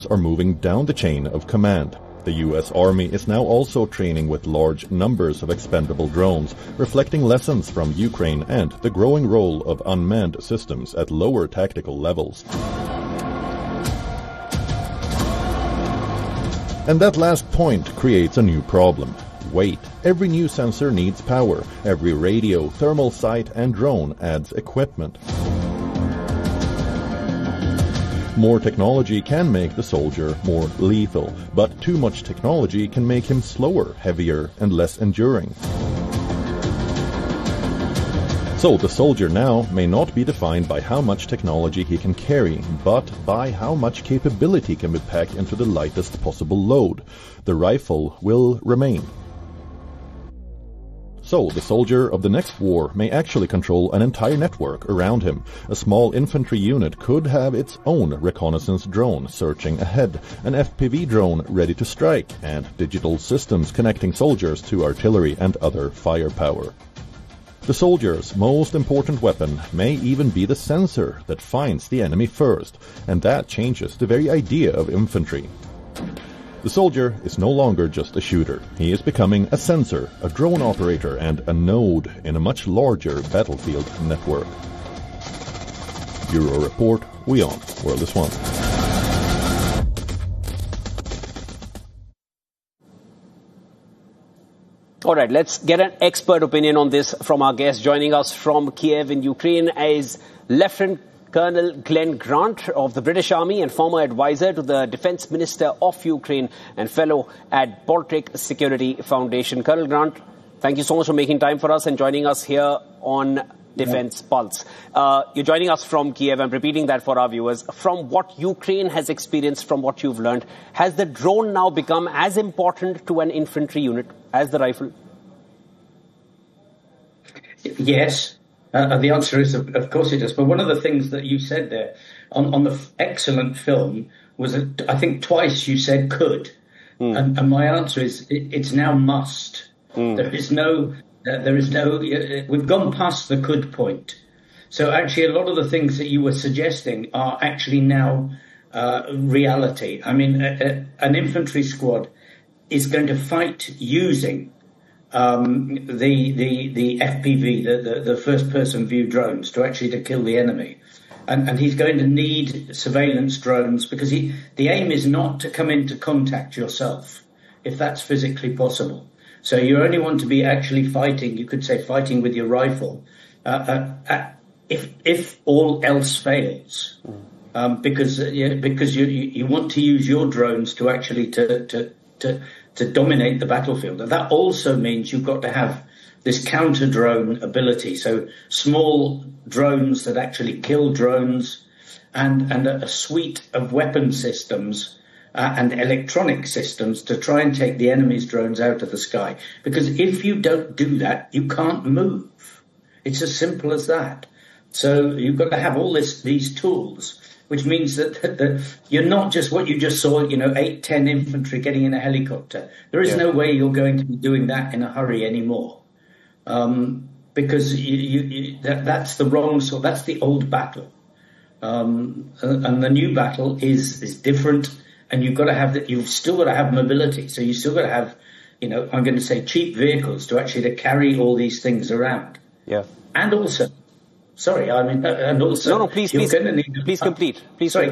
are moving down the chain of command. The U.S. Army is now also training with large numbers of expendable drones, reflecting lessons from Ukraine and the growing role of unmanned systems at lower tactical levels. And that last point creates a new problem. Weight. Every new sensor needs power. Every radio, thermal sight and drone adds equipment. More technology can make the soldier more lethal, but too much technology can make him slower, heavier and less enduring. So the soldier now may not be defined by how much technology he can carry, but by how much capability can be packed into the lightest possible load. The rifle will remain. So the soldier of the next war may actually control an entire network around him. A small infantry unit could have its own reconnaissance drone searching ahead, an FPV drone ready to strike, and digital systems connecting soldiers to artillery and other firepower. The soldier's most important weapon may even be the sensor that finds the enemy first, and that changes the very idea of infantry. The soldier is no longer just a shooter. He is becoming a sensor, a drone operator, and a node in a much larger battlefield network. Bureau Report, WION, World is One. All right, let's get an expert opinion on this from our guest. Joining us from Kiev in Ukraine is Lieutenant Colonel Glenn Grant of the British Army and former advisor to the Defense Minister of Ukraine and fellow at Baltic Security Foundation. Colonel Grant, thank you so much for making time for us and joining us here on Defense Pulse. You're joining us from Kiev. I'm repeating that for our viewers. From what Ukraine has experienced, from what you've learned, has the drone now become as important to an infantry unit as the rifle? Yes. The answer is, of course it does. But one of the things that you said there on the excellent film was that I think twice you said could. And my answer is it's now must. There is no, we've gone past the could point. So actually a lot of the things that you were suggesting are actually now reality. I mean, an infantry squad is going to fight using the FPV, the first-person view drones to kill the enemy. And he's going to need surveillance drones because the aim is not to come into contact yourself, if that's physically possible. So you only want to be actually fighting, you could say fighting with your rifle, if all else fails. Because you want to use your drones to actually to dominate the battlefield. And that also means you've got to have this counter-drone ability. So small drones that actually kill drones and a suite of weapon systems and electronic systems to try and take the enemy's drones out of the sky. Because if you don't do that, you can't move. It's as simple as that. So you've got to have all these tools, which means that you're not just what you just saw, 8, 10 infantry getting in a helicopter. There is no way you're going to be doing that in a hurry anymore. Because that's the wrong sort, that's the old battle. And the new battle is different, and you've still got to have mobility. So you've still got to have, I'm going to say cheap vehicles to carry all these things around. Yeah. And also, please complete.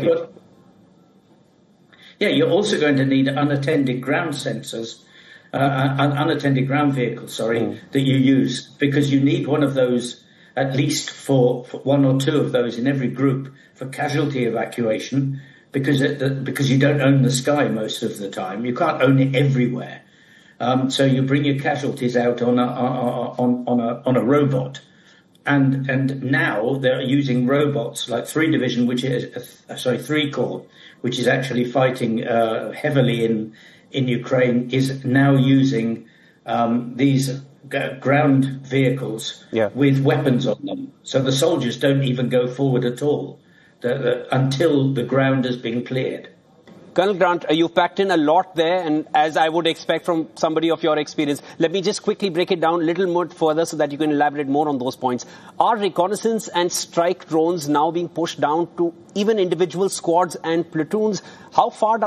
You're also going to need unattended ground sensors, unattended ground vehicles, that you use, because you need one of those, at least for one or two of those in every group for casualty evacuation, because you don't own the sky most of the time. You can't own it everywhere. So you bring your casualties out on a robot. And now they're using robots like 3 Corps, which is actually fighting heavily in Ukraine, is now using these ground vehicles with weapons on them. So the soldiers don't even go forward at all until the ground has been cleared. Colonel Grant, you've packed in a lot there, and as I would expect from somebody of your experience, let me just quickly break it down a little more further so that you can elaborate more on those points. Are reconnaissance and strike drones now being pushed down to even individual squads and platoons? How far down